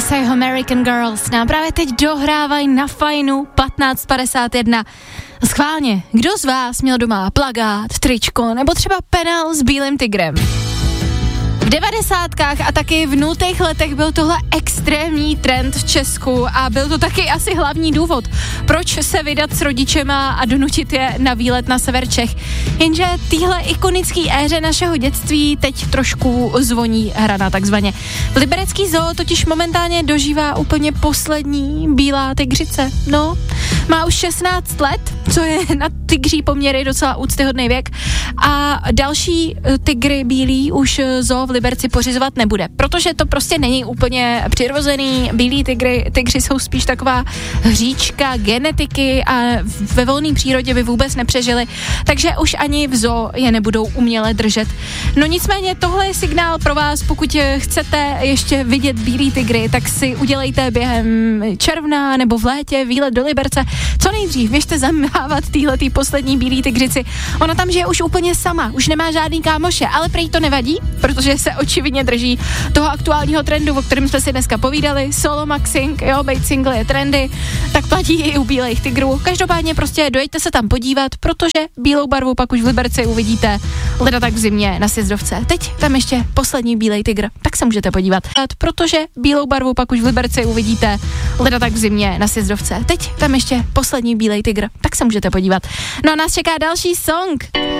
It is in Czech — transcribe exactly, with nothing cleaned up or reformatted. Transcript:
Fighters a jeho American Girls nám právě teď dohrávají na fajnu patnáct padesát jedna. Schválně, kdo z vás měl doma plakát, tričko nebo třeba penál s bílým tigrem? V devadesátkách a taky v nultých letech byl tohle extrémní trend v Česku a byl to taky asi hlavní důvod, proč se vydat s rodičema a donutit je na výlet na sever Čech. Jenže téhle ikonický éře našeho dětství teď trošku zvoní hrana takzvaně. V liberecký zoo totiž momentálně dožívá úplně poslední bílá tygřice. No, má už šestnáct let, co je na tygří poměry docela úctyhodný věk a další tygry bílí už zoo v Liberci pořizovat nebude, protože to prostě není úplně přirozený. Bílí tygry, tygři jsou spíš taková hříčka genetiky a ve volné přírodě by vůbec nepřežili, takže už ani v zoo je nebudou uměle držet. No nicméně tohle je signál pro vás, pokud chcete ještě vidět bílý tygry, tak si udělejte během června nebo v létě výlet do Liberce. Co nejdřív, běžte zamávat týhletý poslední bílý tygřici. Ona tam žije už úplně sama, už nemá žádný kámoše, ale prý to nevadí, protože se očividně drží toho aktuálního trendu, o kterém jsme si dneska povídali, solo maxing, jo, bejt single je trendy, tak platí i u bílejch tygrů. Každopádně prostě dojďte se tam podívat, protože bílou barvu pak už v Liberci uvidíte leda tak v zimě na sjezdovce. Teď tam ještě poslední bílej tygr, tak se můžete podívat, protože bílou barvu pak už v Liberci uvidíte leda tak v zimě na sjezdovce. Teď tam ještě poslední bílej tygr, tak se můžete podívat. No a nás čeká další song.